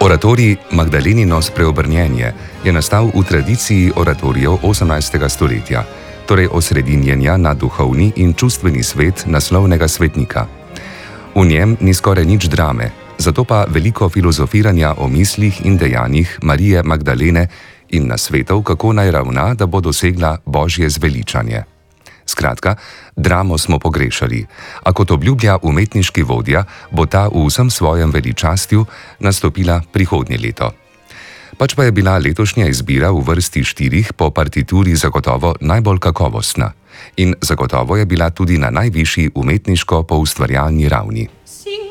Oratorij Magdalenino spreobrnjenje je nastal v tradiciji oratorijev 18. stoletja, torej osredinjenja na duhovni in čustveni svet naslovnega svetnika. V njem ni skoraj nič drame, zato pa veliko filozofiranja o mislih in dejanjih Marije Magdalene in nasvetov, kako naj ravna, da bo dosegla Božje zveličanje. Skratka, dramo smo pogrešali, a kot obljublja umetniški vodja, bo ta v vsem svojem veličastju nastopila prihodnje leto. Pač pa je bila letošnja izbira v vrsti 4 po partituri zagotovo najbolj kakovostna in zagotovo je bila tudi na najvišji umetniško-poustvarjalni ravni.